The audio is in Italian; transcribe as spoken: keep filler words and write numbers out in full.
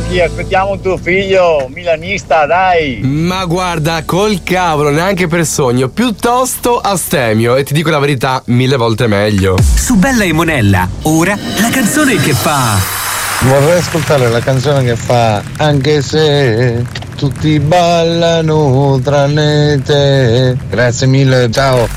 Franchi, aspettiamo tuo figlio milanista, dai. Ma guarda, col cavolo, neanche per sogno, piuttosto astemio, e ti dico la verità, mille volte meglio. Su Bella e Monella, ora la canzone che fa. Vorrei ascoltare la canzone che fa Anche se tutti ballano tranne te. Grazie mille, ciao.